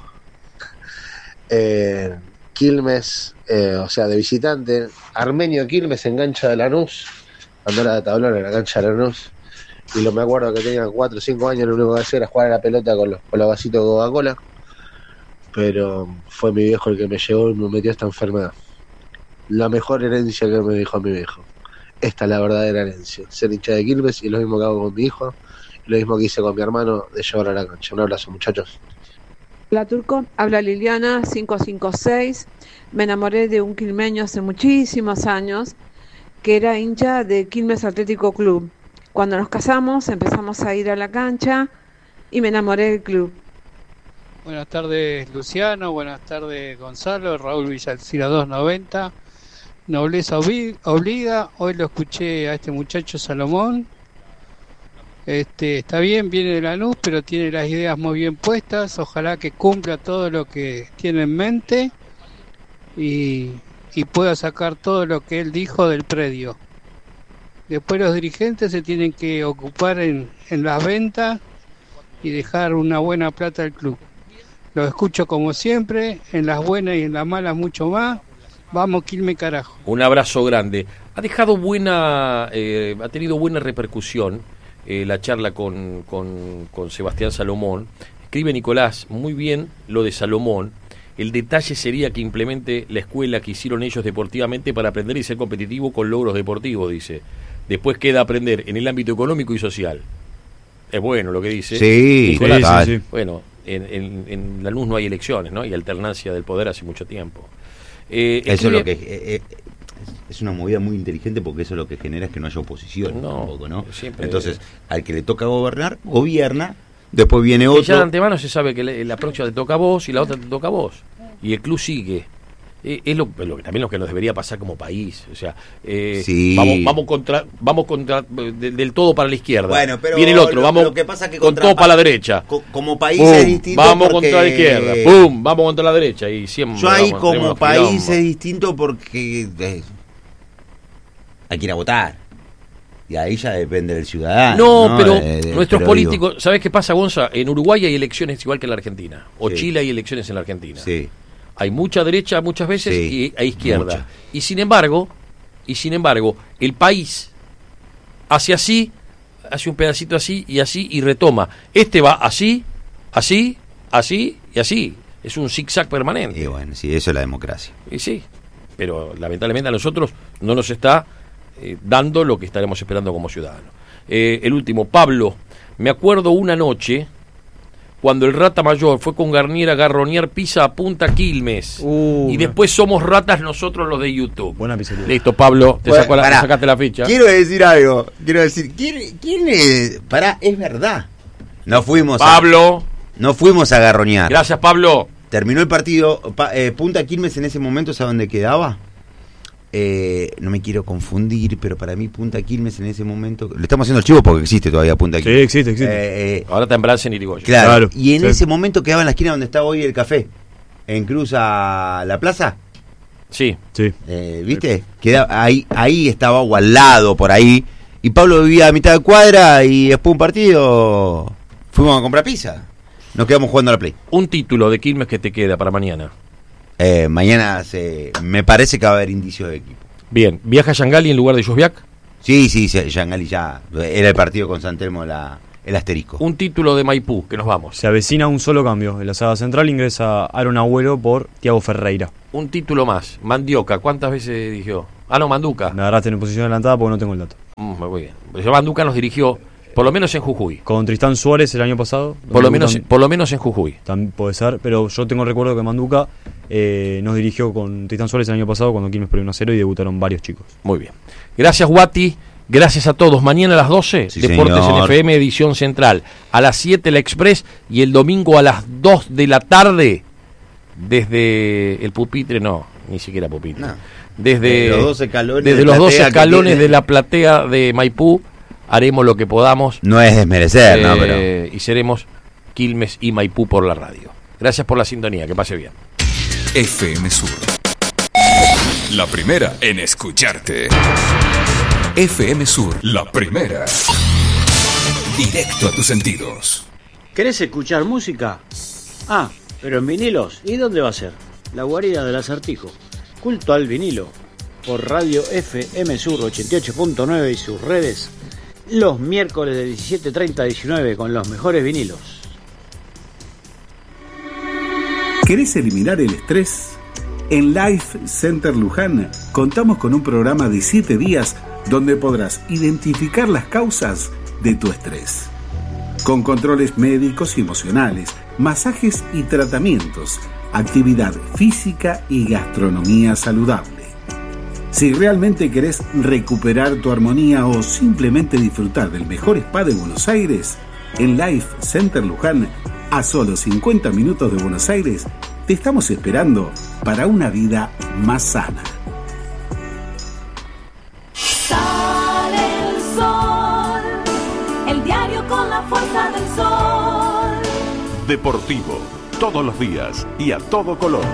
S8: Quilmes, o sea, de visitante, Armenio Quilmes en cancha de Lanús, cuando era de tablón en la cancha de Lanús, y me acuerdo que tenía 4 o 5 años, lo único que hacía era jugar a la pelota con los vasitos de Coca-Cola, pero fue mi viejo el que me llevó y me metió a esta enfermedad. La mejor herencia que me dejó mi viejo. Esta es la verdadera herencia, ser hincha de Quilmes, y lo mismo que hago con mi hijo, y lo mismo que hice con mi hermano, de llevar a la cancha. Un abrazo, muchachos.
S9: Hola Turco, habla Liliana 556. Me enamoré de un quilmeño hace muchísimos años que era hincha de Quilmes Atlético Club. Cuando nos casamos empezamos a ir a la cancha y me enamoré del club.
S10: Buenas tardes Luciano, buenas tardes Gonzalo, Raúl Villalcira 290. Nobleza obliga, hoy lo escuché a este muchacho Salomón. Está bien, viene de Lanús, pero tiene las ideas muy bien puestas. Ojalá que cumpla todo lo que tiene en mente y pueda sacar todo lo que él dijo del predio. Después los dirigentes se tienen que ocupar en las ventas y dejar una buena plata al club. Lo escucho como siempre, en las buenas y en las malas mucho más. Vamos, Quilmes, carajo.
S1: Un abrazo grande. Ha tenido buena repercusión la charla con Sebastián Salomón. Escribe Nicolás, muy bien lo de Salomón. El detalle sería que implemente la escuela que hicieron ellos deportivamente para aprender y ser competitivo con logros deportivos, dice. Después queda aprender en el ámbito económico y social. Es bueno lo que dice.
S2: Sí,
S1: Nicolás,
S2: sí.
S1: Bueno, en la luz no hay elecciones, ¿no? Y alternancia del poder hace mucho tiempo.
S2: Eso es lo que... es una movida muy inteligente porque eso lo que genera es que no haya oposición tampoco, ¿no? Entonces, al que le toca gobernar, gobierna, después viene otro.
S1: Ya de antemano se sabe que la próxima te toca a vos y la otra te toca a vos. Y el club sigue. Es también lo que nos debería pasar como país. O sea,
S2: sí.
S1: vamos contra del todo para la izquierda.
S2: Bueno, pero
S1: viene el otro, vamos
S2: lo que pasa que
S1: con todo para la derecha.
S2: Como país
S1: ¡pum!
S2: es distinto.
S1: Vamos
S2: porque...
S1: contra la izquierda. ¡Pum! Vamos contra la derecha. Y siempre
S2: yo ahí como país es distinto porque hay que ir a votar. Y ahí ya depende del ciudadano.
S1: No, pero nuestros políticos, ¿sabés qué pasa, Gonza? En Uruguay hay elecciones igual que en la Argentina. O sí. Chile hay elecciones en la Argentina.
S2: Sí.
S1: Hay mucha derecha muchas veces y a izquierda.
S2: Mucha.
S1: Y sin embargo, el país hace así, hace un pedacito así y retoma. Va así, así, así y así. Es un zigzag permanente.
S2: Y bueno, sí, eso es la democracia.
S1: Y sí, pero lamentablemente a nosotros no nos está dando lo que estaremos esperando como ciudadanos. El último, Pablo, me acuerdo una noche cuando el Rata Mayor fue con Garnier a garronear pizza a Punta Quilmes. Y después somos ratas nosotros los de YouTube.
S5: Buena pizzería.
S1: Listo, Pablo, te sacaste la ficha.
S2: Quiero decir algo. ¿Quién es? Pará, es verdad. No fuimos a garronear.
S1: Gracias, Pablo.
S2: Terminó el partido. Punta Quilmes en ese momento, ¿sabe dónde quedaba? No me quiero confundir, pero para mí Punta Quilmes en ese momento... Le estamos haciendo el chivo porque existe todavía Punta Quilmes.
S5: Sí, existe.
S1: Ahora está en Bransen y Irigoyen.
S2: Claro. Y en ese momento quedaba en la esquina donde está hoy el café. En Cruz a la plaza.
S1: Sí.
S2: ¿Viste? Queda ahí estaba o al lado, por ahí. Y Pablo vivía a mitad de cuadra y después de un partido fuimos a comprar pizza. Nos quedamos jugando a la Play.
S1: Un título de Quilmes que te queda para mañana.
S2: Mañana me parece que va a haber indicios de equipo.
S1: Bien, ¿viaja Yangali en lugar de Josviak?
S2: Sí, Yangali ya. Era el partido con San Telmo el asterisco.
S1: Un título de Maipú, que nos vamos.
S5: Se avecina un solo cambio. En la saga central ingresa Aaron Agüero por Thiago Ferreira.
S1: Un título más. Mandioca, ¿cuántas veces dirigió? Ah, no, Manduca.
S5: Me agarraste en posición adelantada porque no tengo el dato.
S1: Muy bien. Pues Manduca nos dirigió, por lo menos en Jujuy.
S5: Con Tristán Suárez el año pasado.
S1: Por lo menos en Jujuy.
S5: También puede ser, pero yo tengo el recuerdo que Manduca nos dirigió con Tristán Suárez el año pasado cuando Quilmes perdió 1-0 y debutaron varios chicos.
S1: Muy bien. Gracias, Guati. Gracias a todos. Mañana a las 12,
S2: sí,
S1: Deportes
S2: señor.
S1: en FM, edición central. A las 7, la Express. Y el domingo a las 2 de la tarde, desde el pupitre, no, ni siquiera pupitre.
S2: No.
S1: Desde
S2: los 12 escalones,
S1: desde los 12 escalones de la platea de Maipú, haremos lo que podamos.
S2: No es desmerecer, ¿no? Pero...
S1: Y seremos Quilmes y Maipú por la radio. Gracias por la sintonía, que pase bien.
S11: FM Sur. La primera en escucharte. FM Sur, la primera. Directo a tus sentidos.
S12: ¿Querés escuchar música? Ah, pero en vinilos. ¿Y dónde va a ser? La guarida del Acertijo. Culto al vinilo. Por Radio FM Sur 88.9 y sus redes. Los miércoles de 17:30 a 19 con los mejores vinilos.
S13: ¿Querés eliminar el estrés? En Life Center Luján contamos con un programa de 7 días donde podrás identificar las causas de tu estrés. Con controles médicos y emocionales, masajes y tratamientos, actividad física y gastronomía saludable. Si realmente querés recuperar tu armonía o simplemente disfrutar del mejor spa de Buenos Aires, en Life Center Luján, a solo 50 minutos de Buenos Aires, te estamos esperando para una vida más sana.
S14: Sale el sol, el diario con la fuerza del sol.
S15: Deportivo, todos los días y a todo color.